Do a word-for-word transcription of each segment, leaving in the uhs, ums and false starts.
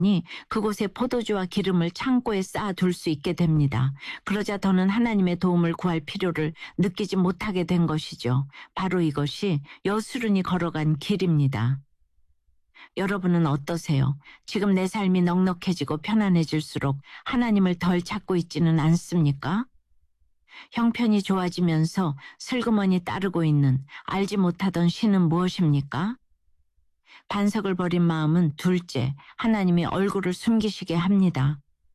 그곳에 포도주와 기름을 창고에 쌓아둘 수 있게 됩니다. 그러자 더는 하나님의 도움을 구할 필요를 느끼지 못하게 된 것이죠. 바로 이것이 여수run이 걸어간 길입니다. 여러분은 어떠세요? 지금 내 삶이 넉넉해지고 편안해질수록 하나님을 덜 찾고 있지는 않습니까? 형편이 좋아지면서 슬그머니 따르고 있는 알지 못하던 신은 무엇입니까? 반석을 버린 마음은 둘째, 하나님이 얼굴을 숨기시게 합니다.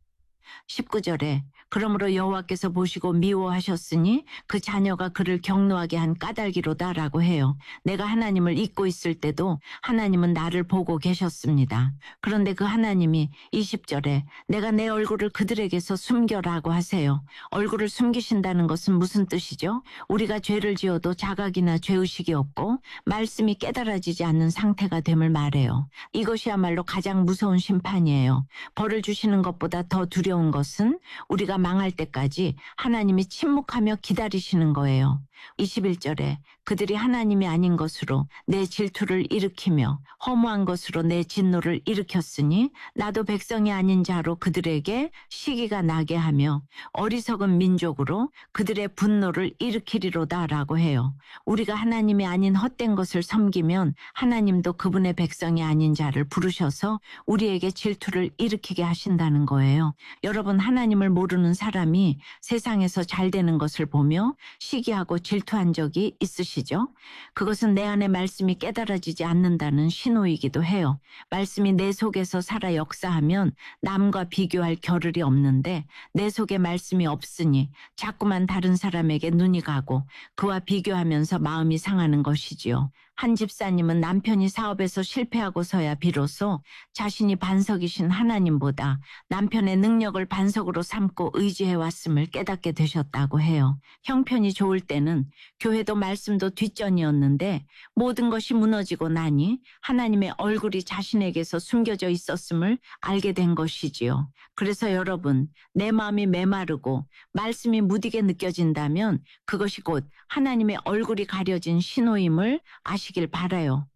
십구 절에 그러므로 여호와께서 보시고 미워하셨으니 그 자녀가 그를 경노하게 한 까닭이로다 라고 해요. 내가 하나님을 잊고 있을 때도 하나님은 나를 보고 계셨습니다. 그런데 그 하나님이 이십 절에 내가 내 얼굴을 그들에게서 숨겨라고 하세요. 얼굴을 숨기신다는 것은 무슨 뜻이죠? 우리가 죄를 지어도 자각이나 죄의식이 없고 말씀이 깨달아지지 않는 상태가 됨을 말해요. 이것이야말로 가장 무서운 심판이에요. 벌을 주시는 것보다 더 두려운 것은 우리가 망할 때까지 하나님이 침묵하며 기다리시는 거예요. 이십일 절에 그들이 하나님이 아닌 것으로 내 질투를 일으키며 허무한 것으로 내 진노를 일으켰으니 나도 백성이 아닌 자로 그들에게 시기가 나게 하며 어리석은 민족으로 그들의 분노를 일으키리로다 라고 해요. 우리가 하나님이 아닌 헛된 것을 섬기면 하나님도 그분의 백성이 아닌 자를 부르셔서 우리에게 질투를 일으키게 하신다는 거예요. 여러분, 하나님을 모르는 사람이 세상에서 잘 되는 것을 보며 시기하고 질투한 적이 있으시죠? 그것은 내 안에 말씀이 깨달아지지 않는다는 신호이기도 해요. 말씀이 내 속에서 살아 역사하면 남과 비교할 겨를이 없는데 내 속에 말씀이 없으니 자꾸만 다른 사람에게 눈이 가고 그와 비교하면서 마음이 상하는 것이지요. 한 집사님은 남편이 사업에서 실패하고서야 비로소 자신이 반석이신 하나님보다 남편의 능력을 반석으로 삼고 의지해왔음을 깨닫게 되셨다고 해요. 형편이 좋을 때는 교회도 말씀도 뒷전이었는데 모든 것이 무너지고 나니 하나님의 얼굴이 자신에게서 숨겨져 있었음을 알게 된 것이지요. 그래서 여러분, 내 마음이 메마르고 말씀이 무디게 느껴진다면 그것이 곧 하나님의 얼굴이 가려진 신호임을 아시길 바라요.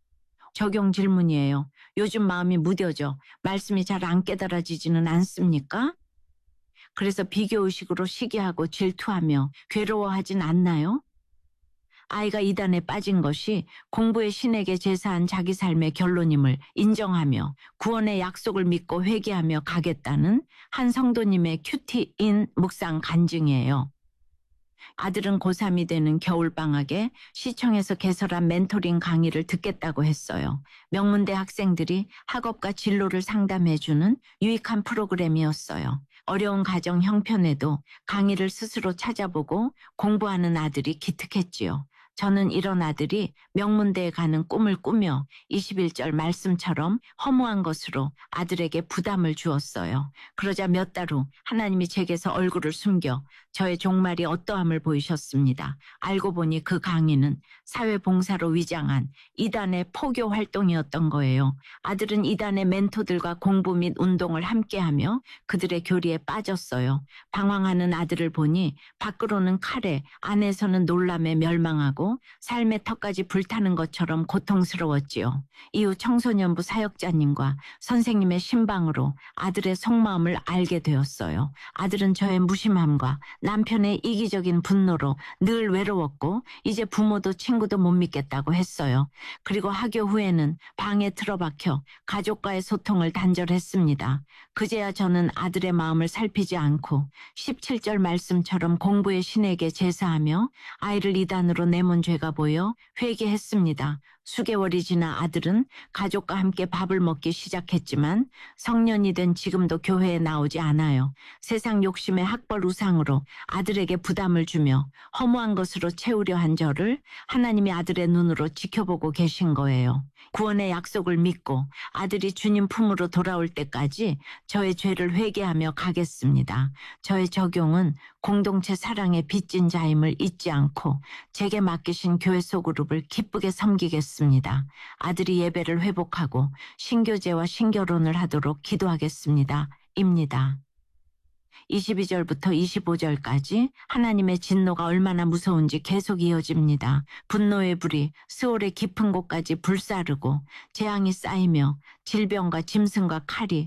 적용 질문이에요. 요즘 마음이 무뎌져 말씀이 잘 안 깨달아지지는 않습니까? 그래서 비교의식으로 시기하고 질투하며 괴로워하진 않나요? 아이가 이단에 빠진 것이 공부의 신에게 제사한 자기 삶의 결론임을 인정하며 구원의 약속을 믿고 회개하며 가겠다는 한 성도님의 큐티인 묵상 간증이에요. 아들은 고삼이 되는 겨울방학에 시청에서 개설한 멘토링 강의를 듣겠다고 했어요. 명문대 학생들이 학업과 진로를 상담해주는 유익한 프로그램이었어요. 어려운 가정 형편에도 강의를 스스로 찾아보고 공부하는 아들이 기특했지요. 저는 이런 아들이 명문대에 가는 꿈을 꾸며 이십일 절 말씀처럼 허무한 것으로 아들에게 부담을 주었어요. 그러자 몇 달 후 하나님이 제게서 얼굴을 숨겨 저의 종말이 어떠함을 보이셨습니다. 알고 보니 그 강의는 사회봉사로 위장한 이단의 포교 활동이었던 거예요. 아들은 이단의 멘토들과 공부 및 운동을 함께하며 그들의 교리에 빠졌어요. 방황하는 아들을 보니 밖으로는 칼에 안에서는 놀람에 멸망하고 삶의 턱까지 불타는 것처럼 고통스러웠지요. 이후 청소년부 사역자님과 선생님의 신방으로 아들의 속마음을 알게 되었어요. 아들은 저의 무심함과 남편의 이기적인 분노로 늘 외로웠고 이제 부모도 친구도 못 믿겠다고 했어요. 그리고 학교 후에는 방에 틀어박혀 가족과의 소통을 단절했습니다. 그제야 저는 아들의 마음을 살피지 않고 십칠 절 말씀처럼 공부의 신에게 제사하며 아이를 이단으로 내몬 죄가 보여 회개했습니다. 수개월이 지나 아들은 가족과 함께 밥을 먹기 시작했지만 성년이 된 지금도 교회에 나오지 않아요. 세상 욕심의 학벌 우상으로 아들에게 부담을 주며 허무한 것으로 채우려 한 저를 하나님이 아들의 눈으로 지켜보고 계신 거예요. 구원의 약속을 믿고 아들이 주님 품으로 돌아올 때까지 저의 죄를 회개하며 가겠습니다. 저의 적용은 공동체 사랑의 빚진 자임을 잊지 않고 제게 맡기신 교회 소그룹을 기쁘게 섬기겠습니다. 아들이 예배를 회복하고 신교제와 신결혼을 하도록 기도하겠습니다. 입니다. 이십이 절부터 이십오 절까지 하나님의 진노가 얼마나 무서운지 계속 이어집니다. 분노의 불이 스올의 깊은 곳까지 불사르고 재앙이 쌓이며 질병과 짐승과 칼이